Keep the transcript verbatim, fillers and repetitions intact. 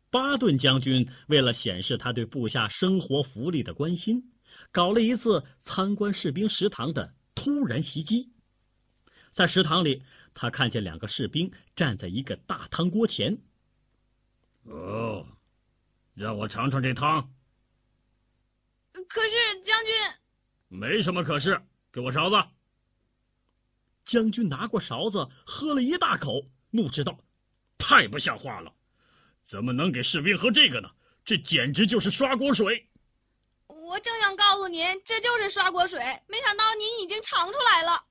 巴顿将军为了显示他对部下生活福利的关心，搞了一次参观士兵食堂的突然袭击。在食堂里，他看见两个士兵站在一个大汤锅前。 哦，让我尝尝这汤。 可是将军…… 没什么可是，给我勺子。 将军拿过勺子，喝了一大口，怒斥道：“ 太不像话了！怎么能给士兵喝这个呢？这简直就是刷锅水！” 我正想告诉您，这就是刷锅水，没想到您已经尝出来了。